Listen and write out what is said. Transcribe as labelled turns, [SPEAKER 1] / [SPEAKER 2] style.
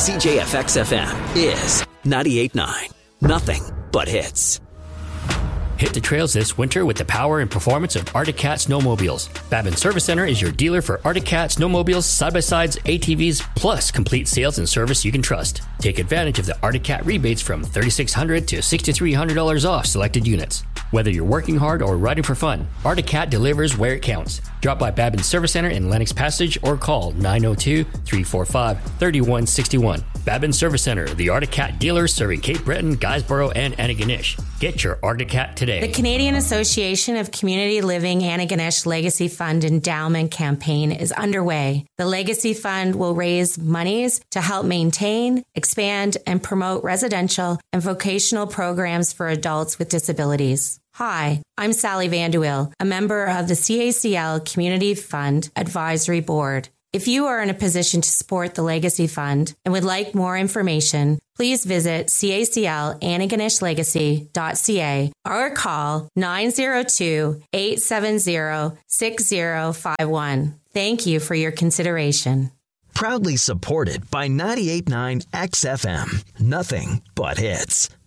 [SPEAKER 1] CJFX-FM is 98.9. Nothing but hits.
[SPEAKER 2] Hit the trails this winter with the power and performance of Arctic Cat snowmobiles. Babin Service Center is your dealer for Arctic Cat snowmobiles, side-by-sides, ATVs, plus complete sales and service you can trust. Take advantage of the Arctic Cat rebates from $3,600 to $6,300 off selected units. Whether you're working hard or riding for fun, Arctic Cat delivers where it counts. Drop by Babin Service Center in Lennox Passage or call 902-345-3161. Babin Service Center, the Arctic Cat dealer serving Cape Breton, Guysborough, and Antigonish. Get your Arctic Cat today.
[SPEAKER 3] The Canadian Association of Community Living Antigonish Legacy Fund Endowment Campaign is underway. The Legacy Fund will raise monies to help maintain, expand, and promote residential and vocational programs for adults with disabilities. Hi, I'm Sally Vanderwill, a member of the CACL Community Fund Advisory Board. If you are in a position to support the Legacy Fund and would like more information, please visit caclantigonishlegacy.ca or call 902-870-6051. Thank you for your consideration.
[SPEAKER 1] Proudly supported by 98.9 XFM. Nothing but hits.